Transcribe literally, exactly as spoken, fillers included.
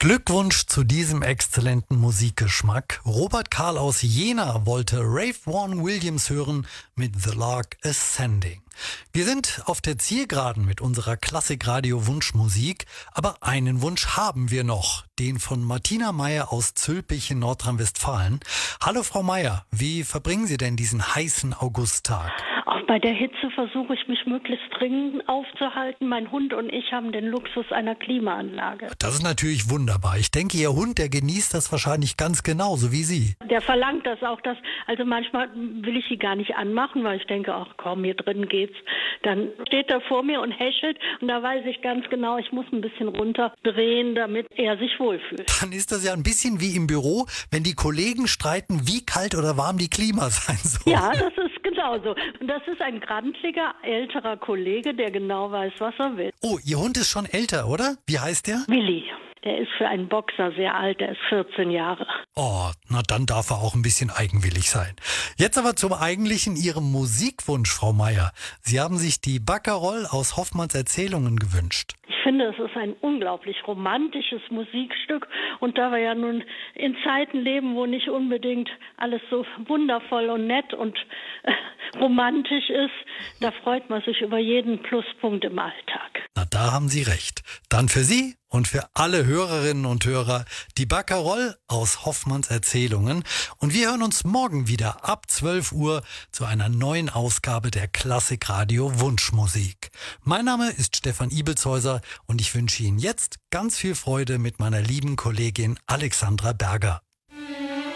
Glückwunsch zu diesem exzellenten Musikgeschmack. Robert Karl aus Jena wollte Ralph Vaughan Williams hören mit The Lark Ascending. Wir sind auf der Zielgeraden mit unserer Klassikradio-Wunschmusik, aber einen Wunsch haben wir noch, den von Martina Meyer aus Zülpich in Nordrhein-Westfalen. Hallo Frau Meyer, wie verbringen Sie denn diesen heißen Augusttag? Auch bei der Hitze versuche ich mich möglichst dringend aufzuhalten. Mein Hund und ich haben den Luxus einer Klimaanlage. Das ist natürlich wunderbar. Ich denke, Ihr Hund, der genießt das wahrscheinlich ganz genauso wie Sie. Der verlangt das auch. Dass, also manchmal will ich sie gar nicht anmachen, weil ich denke, ach komm, hier drin geht's. Dann steht er vor mir und häschelt und da weiß ich ganz genau, ich muss ein bisschen runterdrehen, damit er sich wohlfühlt. Dann ist das ja ein bisschen wie im Büro, wenn die Kollegen streiten, wie kalt oder warm die Klima sein soll. Ja, das ist genauso. Und das ist ein grantiger, älterer Kollege, der genau weiß, was er will. Oh, Ihr Hund ist schon älter, oder? Wie heißt der? Willi. Der ist für einen Boxer sehr alt, der ist vierzehn Jahre. Oh, na dann darf er auch ein bisschen eigenwillig sein. Jetzt aber zum eigentlichen Ihrem Musikwunsch, Frau Meyer. Sie haben sich die Baccarol aus Hoffmanns Erzählungen gewünscht. Ich finde, es ist ein unglaublich romantisches Musikstück. Und da wir ja nun in Zeiten leben, wo nicht unbedingt alles so wundervoll und nett und äh, romantisch ist, da freut man sich über jeden Pluspunkt im Alltag. Na, da haben Sie recht. Dann für Sie und für alle Hörerinnen und Hörer die Baccarol aus Hoffmanns Erzählungen. Und wir hören uns morgen wieder ab zwölf Uhr zu einer neuen Ausgabe der Klassikradio Wunschmusik. Mein Name ist Stefan Ibelshäuser und ich wünsche Ihnen jetzt ganz viel Freude mit meiner lieben Kollegin Alexandra Berger.